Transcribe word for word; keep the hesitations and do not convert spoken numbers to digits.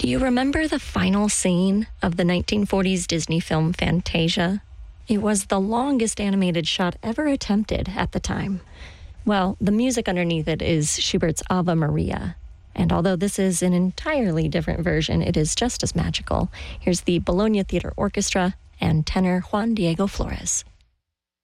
Do you remember the final scene of the nineteen forties Disney film Fantasia? It was the longest animated shot ever attempted at the time. Well, the music underneath it is Schubert's Ave Maria. And although this is an entirely different version, it is just as magical. Here's the Bologna Theater Orchestra and tenor Juan Diego Flores.